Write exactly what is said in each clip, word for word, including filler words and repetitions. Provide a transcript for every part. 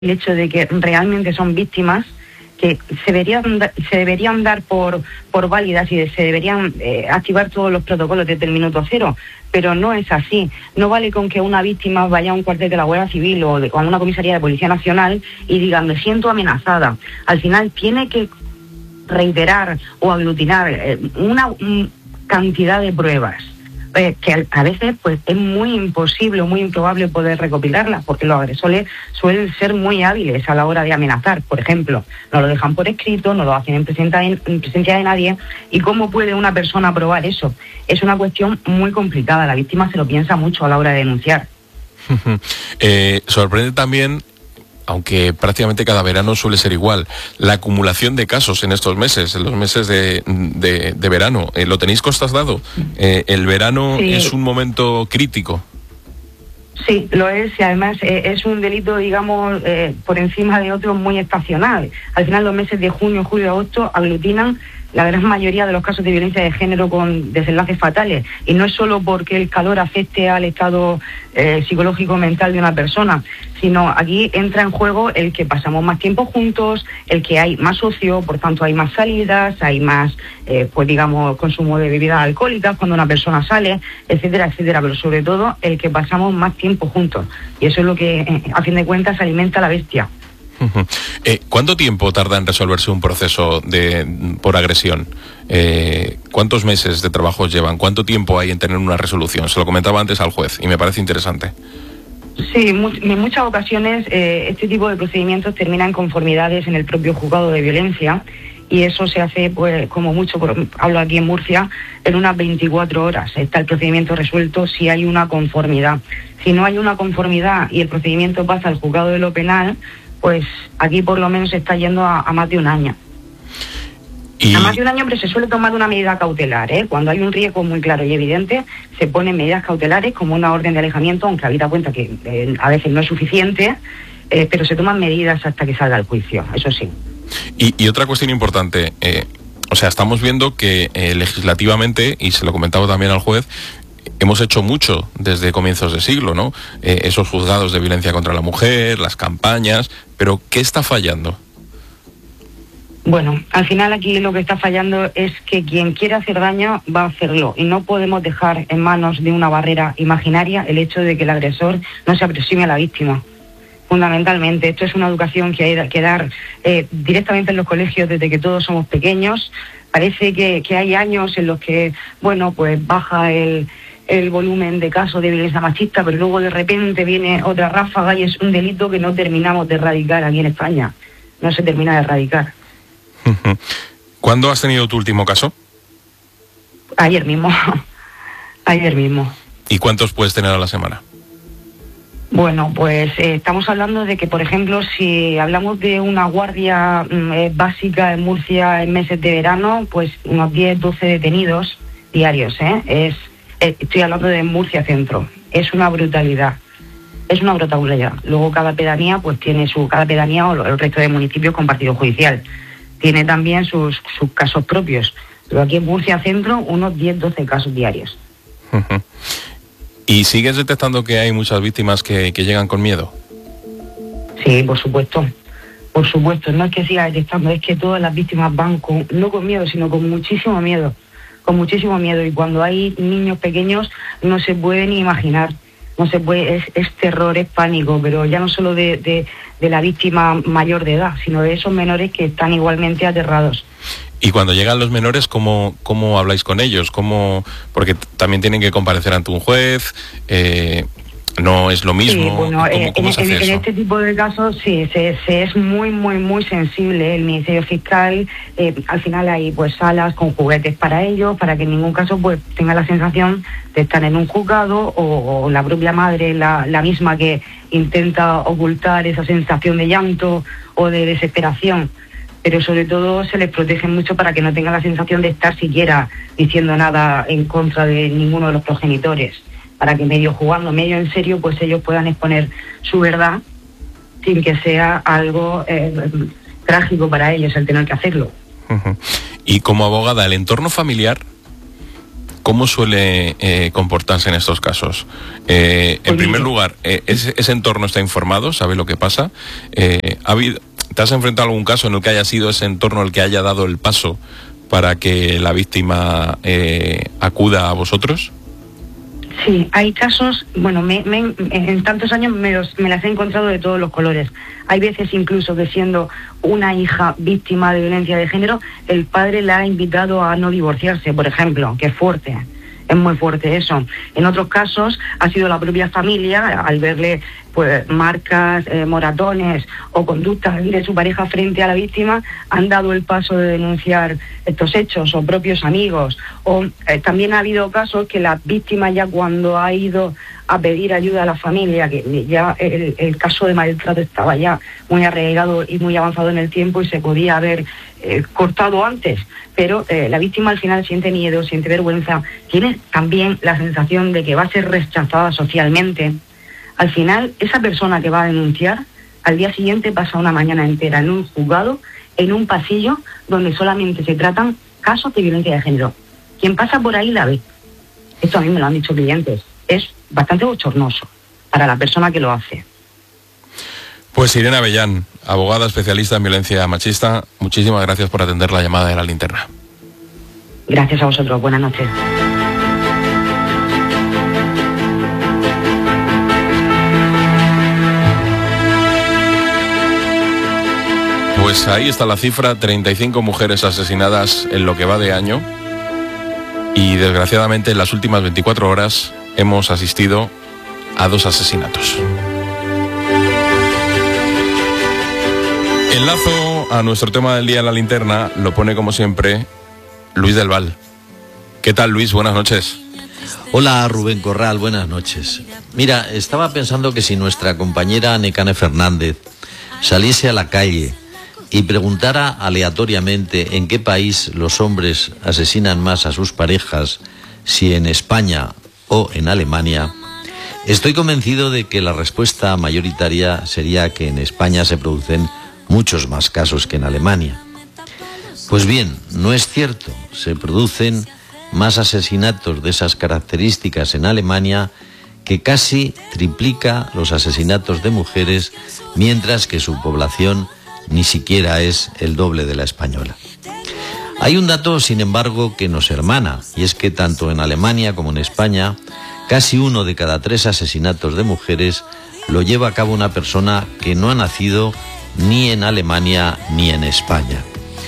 el hecho de que realmente son víctimas que se deberían, se deberían dar por, por válidas y se deberían eh, activar todos los protocolos desde el minuto cero, pero no es así. No vale con que una víctima vaya a un cuartel de la Guardia Civil o, de, o a una comisaría de Policía Nacional y diga, me siento amenazada. Al final tiene que reiterar o aglutinar eh, una un, cantidad de pruebas eh, que a veces pues es muy imposible, muy improbable poder recopilarlas, porque los agresores suelen ser muy hábiles a la hora de amenazar. Por ejemplo, no lo dejan por escrito, no lo hacen en presencia de, en presencia de nadie. ¿Y cómo puede una persona probar eso? Es una cuestión muy complicada. La víctima se lo piensa mucho a la hora de denunciar. eh, sorprende también, aunque prácticamente cada verano suele ser igual, la acumulación de casos en estos meses, en los meses de, de, de verano. Eh, ¿Lo tenéis constatado? Eh, ¿El verano sí. es un momento crítico? Sí, lo es, y además eh, es un delito, digamos, eh, por encima de otros muy estacional. Al final los meses de junio, julio y agosto aglutinan la gran mayoría de los casos de violencia de género con desenlaces fatales. Y no es solo porque el calor afecte al estado eh, psicológico mental de una persona, sino aquí entra en juego el que pasamos más tiempo juntos, el que hay más ocio, por tanto hay más salidas, hay más, eh, pues digamos, consumo de bebidas alcohólicas cuando una persona sale, etcétera, etcétera. Pero sobre todo el que pasamos más tiempo juntos. Y eso es lo que, eh, a fin de cuentas, alimenta a la bestia. Eh, ¿Cuánto tiempo tarda en resolverse un proceso de por agresión? Eh, ¿Cuántos meses de trabajo llevan? ¿Cuánto tiempo hay en tener una resolución? Se lo comentaba antes al juez y me parece interesante. Sí, mu en muchas ocasiones eh, este tipo de procedimientos terminan en conformidades en el propio juzgado de violencia y eso se hace, pues, como mucho, por, hablo aquí en Murcia, en unas veinticuatro horas. Está el procedimiento resuelto si hay una conformidad. Si no hay una conformidad y el procedimiento pasa al juzgado de lo penal, pues aquí por lo menos se está yendo a, a más de un año. Y... A más de un año, pero se suele tomar una medida cautelar, ¿eh? Cuando hay un riesgo muy claro y evidente, se ponen medidas cautelares como una orden de alejamiento, aunque habida cuenta que eh, a veces no es suficiente, eh, pero se toman medidas hasta que salga el juicio, eso sí. Y, y otra cuestión importante, eh, o sea, estamos viendo que eh, legislativamente, y se lo comentaba también al juez, hemos hecho mucho desde comienzos de siglo, ¿no? Eh, esos juzgados de violencia contra la mujer, las campañas, pero ¿qué está fallando? Bueno, al final aquí lo que está fallando es que quien quiera hacer daño va a hacerlo y no podemos dejar en manos de una barrera imaginaria el hecho de que el agresor no se aproxime a la víctima. Fundamentalmente, esto es una educación que hay que dar eh, directamente en los colegios desde que todos somos pequeños. Parece que, que hay años en los que, bueno, pues baja el... el volumen de casos de violencia machista, pero luego de repente viene otra ráfaga y es un delito que no terminamos de erradicar aquí en España. No se termina de erradicar. ¿Cuándo has tenido tu último caso? Ayer mismo. Ayer mismo. ¿Y cuántos puedes tener a la semana? Bueno, pues eh, estamos hablando de que, por ejemplo, si hablamos de una guardia eh, básica en Murcia en meses de verano, pues unos diez, doce detenidos diarios, ¿eh? Es Estoy hablando de Murcia Centro. Es una brutalidad. Es una brutalidad. Luego cada pedanía, pues tiene su, cada pedanía o el resto de municipios con partido judicial. Tiene también sus, sus casos propios. Pero aquí en Murcia Centro, unos diez, doce casos diarios. Uh-huh. ¿Y sigues detectando que hay muchas víctimas que, que llegan con miedo? Sí, por supuesto. Por supuesto. No es que siga detectando, es que todas las víctimas van con, no con miedo, sino con muchísimo miedo. Con muchísimo miedo, y cuando hay niños pequeños no se puede ni imaginar, no se puede, es, es terror, es pánico, pero ya no solo de, de, de la víctima mayor de edad, sino de esos menores que están igualmente aterrados. Y cuando llegan los menores, ¿cómo, cómo habláis con ellos? ¿Cómo? Porque también tienen que comparecer ante un juez, eh, no es lo mismo. Sí, bueno, ¿Cómo, eh, cómo en, se hace en, eso? en este tipo de casos sí, se, se es muy, muy, muy sensible. El Ministerio Fiscal, eh, al final hay pues salas con juguetes para ellos, para que en ningún caso pues tenga la sensación de estar en un juzgado o, o la propia madre, la, la misma que intenta ocultar esa sensación de llanto o de desesperación. Pero sobre todo se les protege mucho para que no tengan la sensación de estar siquiera diciendo nada en contra de ninguno de los progenitores, para que medio jugando, medio en serio, pues ellos puedan exponer su verdad sin que sea algo eh, trágico para ellos el tener que hacerlo. Uh-huh. Y como abogada, ¿el entorno familiar ¿cómo suele eh, comportarse en estos casos? Eh, en primer lugar, eh, ¿ese, ¿ese entorno está informado? ¿Sabe lo que pasa? Eh, ¿ha habido, ¿Te has enfrentado a algún caso en el que haya sido ese entorno el que haya dado el paso para que la víctima eh, acuda a vosotros? Sí, hay casos, bueno, me, me, en tantos años me, los, me las he encontrado de todos los colores. Hay veces incluso que siendo una hija víctima de violencia de género, el padre la ha invitado a no divorciarse, por ejemplo, que es fuerte. Es muy fuerte eso. En otros casos ha sido la propia familia, al verle pues marcas, eh, moratones o conductas de su pareja frente a la víctima, han dado el paso de denunciar estos hechos, o propios amigos. O eh, también ha habido casos que la víctima, ya cuando ha ido a pedir ayuda a la familia, que ya el, el caso de maltrato estaba ya muy arraigado y muy avanzado en el tiempo y se podía haber eh, cortado antes, pero eh, la víctima al final siente miedo, siente vergüenza, tiene también la sensación de que va a ser rechazada socialmente. Al final, esa persona que va a denunciar, al día siguiente pasa una mañana entera en un juzgado, en un pasillo donde solamente se tratan casos de violencia de género. Quien pasa por ahí la ve. Esto a mí me lo han dicho clientes. Es bastante bochornoso para la persona que lo hace. Pues Irene Avellán, abogada especialista en violencia machista, muchísimas gracias por atender la llamada de La Linterna. Gracias a vosotros. Buenas noches. Pues ahí está la cifra, treinta y cinco mujeres asesinadas en lo que va de año, y desgraciadamente en las últimas veinticuatro horas hemos asistido a dos asesinatos. Enlazo a nuestro tema del día en La Linterna, lo pone como siempre Luis del Val. ¿Qué tal, Luis? Buenas noches. Hola, Rubén Corral, buenas noches. Mira, estaba pensando que si nuestra compañera Nekane Fernández saliese a la calle y preguntara aleatoriamente en qué país los hombres asesinan más a sus parejas, si en España o en Alemania, estoy convencido de que la respuesta mayoritaria sería que en España se producen muchos más casos que en Alemania. Pues bien, no es cierto, se producen más asesinatos de esas características en Alemania, que casi triplica los asesinatos de mujeres, mientras que su población ni siquiera es el doble de la española. Hay un dato, sin embargo, que nos hermana, y es que tanto en Alemania como en España, casi uno de cada tres asesinatos de mujeres lo lleva a cabo una persona que no ha nacido ni en Alemania ni en España.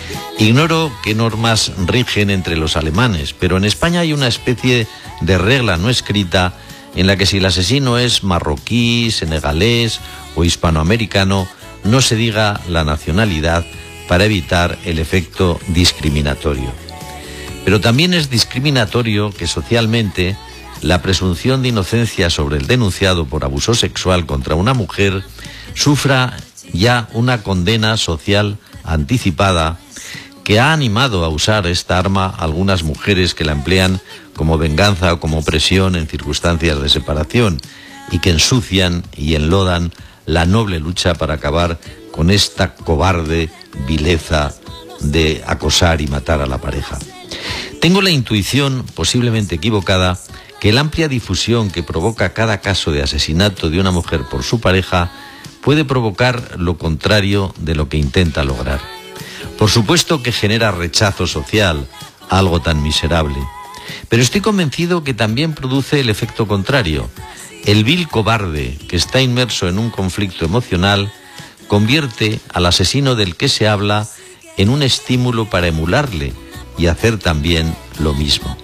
Ignoro qué normas rigen entre los alemanes, pero en España hay una especie de regla no escrita en la que si el asesino es marroquí, senegalés o hispanoamericano, no se diga la nacionalidad para evitar el efecto discriminatorio. Pero también es discriminatorio que socialmente la presunción de inocencia sobre el denunciado por abuso sexual contra una mujer sufra ya una condena social anticipada que ha animado a usar esta arma a algunas mujeres que la emplean como venganza o como presión en circunstancias de separación y que ensucian y enlodan la noble lucha para acabar con esta cobarde vileza de acosar y matar a la pareja. Tengo la intuición, posiblemente equivocada, que la amplia difusión que provoca cada caso de asesinato de una mujer por su pareja puede provocar lo contrario de lo que intenta lograr. Por supuesto que genera rechazo social, algo tan miserable, pero estoy convencido que también produce el efecto contrario. El vil cobarde que está inmerso en un conflicto emocional convierte al asesino del que se habla en un estímulo para emularle y hacer también lo mismo.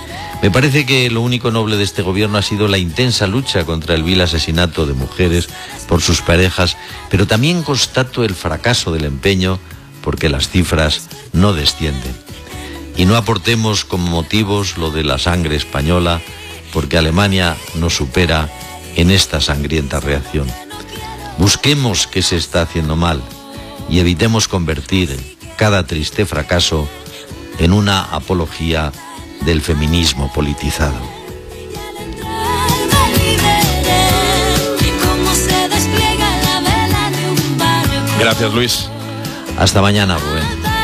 Me parece que lo único noble de este gobierno ha sido la intensa lucha contra el vil asesinato de mujeres por sus parejas, pero también constato el fracaso del empeño porque las cifras no descienden. Y no aportemos como motivos lo de la sangre española, porque Alemania nos supera en esta sangrienta reacción. Busquemos qué se está haciendo mal y evitemos convertir cada triste fracaso en una apología del feminismo politizado. Gracias, Luis. Hasta mañana, Rubén.